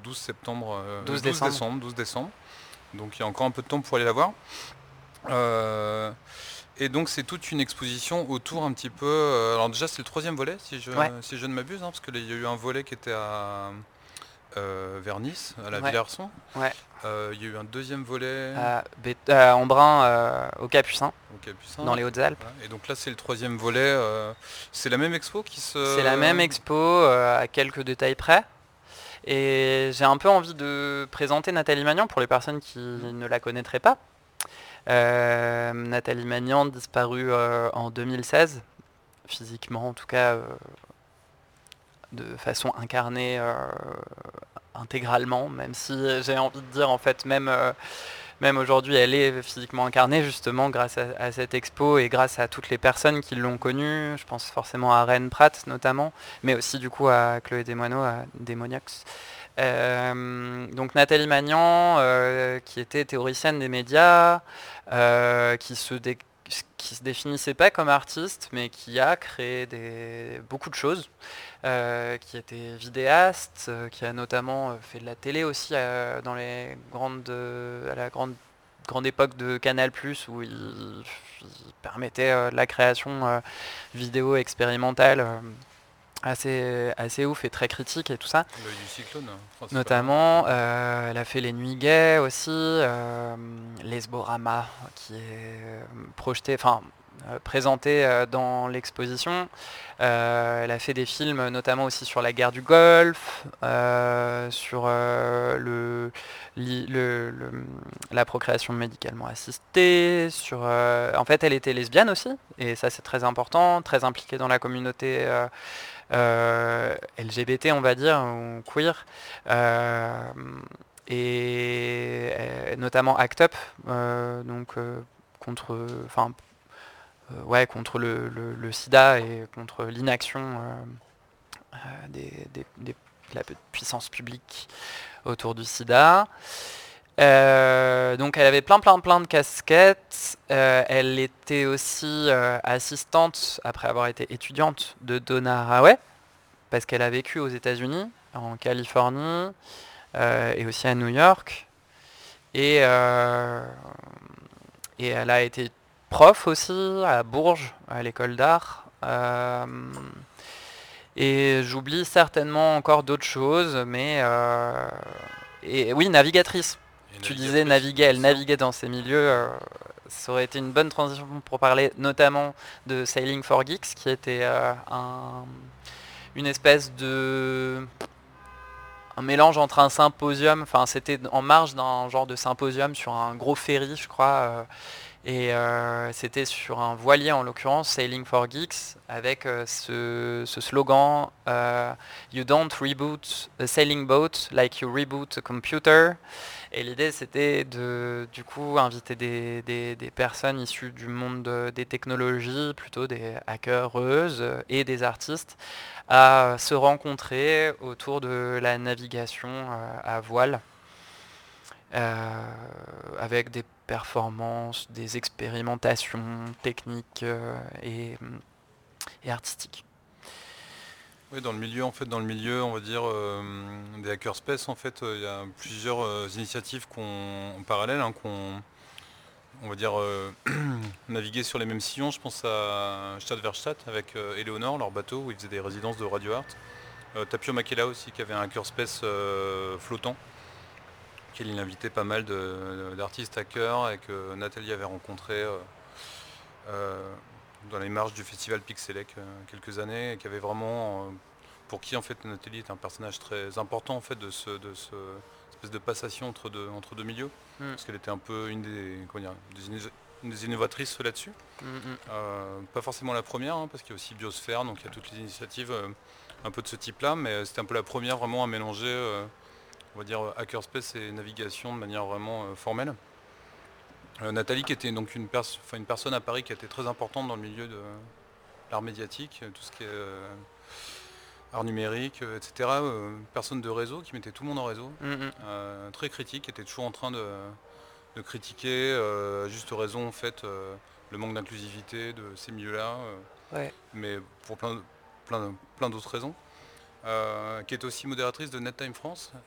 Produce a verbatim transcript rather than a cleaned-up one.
douze septembre, euh, douze douze décembre. décembre, douze décembre. Donc il y a encore un peu de temps pour aller la voir. Euh, et donc c'est toute une exposition autour un petit peu. euh, alors déjà c'est le troisième volet si je Ouais, si je ne m'abuse, hein, parce qu'il y a eu un volet qui était à euh, vers Nice, à la ouais, Villa-Arson. ouais. Euh, Il y a eu un deuxième volet À Bé- à Embrun, euh, au Capucin, au dans Capucin. les Hautes-Alpes. Voilà. Et donc là c'est le troisième volet. euh, c'est la même expo qui C'est la se. même expo, euh, à quelques détails près. Et j'ai un peu envie de présenter Nathalie Magnan pour les personnes qui Hmm. ne la connaîtraient pas. Euh, Nathalie Magnan, disparue euh, en deux mille seize, physiquement en tout cas, euh, de façon incarnée euh, intégralement, même si j'ai envie de dire en fait même, euh, même aujourd'hui elle est physiquement incarnée justement grâce à, à cette expo et grâce à toutes les personnes qui l'ont connue. Je pense forcément à Reine Pratt notamment, mais aussi du coup à Chloé Desmoineaux, à Démoniox. Euh, donc Nathalie Magnan, euh, qui était théoricienne des médias, euh, qui se dé- qui se définissait pas comme artiste, mais qui a créé des, beaucoup de choses, euh, qui était vidéaste, euh, qui a notamment euh, fait de la télé aussi euh, dans les grandes, euh, à la grande, grande époque de Canal+, où il, il permettait euh, de la création euh, vidéo expérimentale euh, assez, assez ouf et très critique et tout ça. L'œil du cyclone, principalement. Notamment, Hmm. euh, elle a fait Les Nuits Gays aussi, euh, Lesborama, qui est euh, projeté, enfin euh, présenté euh, dans l'exposition. Euh, elle a fait des films notamment aussi sur la guerre du Golfe, euh, sur euh, le, li- le- le- la procréation médicalement assistée, sur... euh, en fait, elle était lesbienne aussi, et ça c'est très important, très impliquée dans la communauté euh, euh, L G B T, on va dire, ou queer, euh, et euh, notamment ACT UP, euh, donc euh, contre, enfin, euh, ouais, contre le, le- le sida et contre l'inaction euh, euh, des, des- des- de la puissance publique autour du sida. Euh, donc elle avait plein plein plein de casquettes. Euh, elle était aussi euh, assistante, après avoir été étudiante, de Donna Haraway, parce qu'elle a vécu aux États-Unis, en Californie, euh, et aussi à New York. Et, euh, et elle a été prof aussi à Bourges, à l'école d'art. Euh, et j'oublie certainement encore d'autres choses, mais... euh, et oui, navigatrice. Et Tu disais navigatrice, naviguer, bien elle sûr. naviguait dans ces milieux. Euh, ça aurait été une bonne transition pour parler notamment de Sailing for Geeks, qui était euh, un, une espèce de un mélange entre un symposium, enfin c'était en marge d'un genre de symposium sur un gros ferry, je crois, euh, et euh, c'était sur un voilier en l'occurrence, Sailing for Geeks, avec euh, ce, ce slogan euh, You don't reboot a sailing boat like you reboot a computer. Et l'idée c'était de du coup inviter des, des, des personnes issues du monde de- des technologies, plutôt des hackereuses et des artistes, à se rencontrer autour de la navigation euh, à voile, euh, avec des performances, des expérimentations techniques euh, et, et artistiques. Oui, dans le milieu, en fait, dans le milieu, on va dire euh, des hackerspace, en fait, euh, il y a plusieurs euh, initiatives qu'on, en parallèle, hein, qu'on, on va dire, euh, naviguer sur les mêmes sillons. Je pense à Stadtwerkstatt avec euh, Eleonore, leur bateau, où ils faisaient des résidences de Radio Art. Euh, Tapio Makela aussi, qui avait un hackerspace euh, flottant, qui il invitait pas mal de- d'artistes hackers et que Nathalie avait rencontré euh, euh, dans les marges du festival Pixelec euh, quelques années, et qui avait vraiment, euh, pour qui en fait Nathalie est un personnage très important en fait de ce, de ce espèce de passation entre deux, entre deux milieux, Mm, parce qu'elle était un peu une des, comment dire, des, inno- une des innovatrices là-dessus. mm, mm. Euh, pas forcément la première, hein, parce qu'il y a aussi Biosphère, donc il y a toutes les initiatives euh, un peu de ce type-là, mais euh, c'était un peu la première vraiment à mélanger, euh, on va dire, hackerspace et navigation de manière vraiment euh, formelle. Euh, Nathalie, qui était donc une, pers- enfin, une personne à Paris qui était très importante dans le milieu de l'art médiatique, euh, tout ce qui est euh, art numérique, euh, et cetera. Euh, personne de réseau qui mettait tout le monde en réseau. Mm, mm. Euh, très critique, qui était toujours en train de, de critiquer, euh, à juste raison en fait, euh, le manque d'inclusivité de ces milieux-là, euh, Ouais. mais pour plein, plein, plein d'autres raisons. Euh, qui est aussi modératrice de NetTime France